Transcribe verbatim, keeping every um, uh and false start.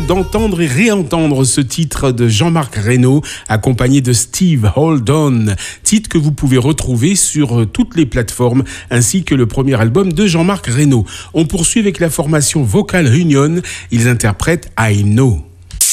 d'entendre et réentendre ce titre de Jean-Marc Reynaud, accompagné de Steve Hold On, titre que vous pouvez retrouver sur toutes les plateformes, ainsi que le premier album de Jean-Marc Reynaud. On poursuit avec la formation Vocal Union, ils interprètent I Know.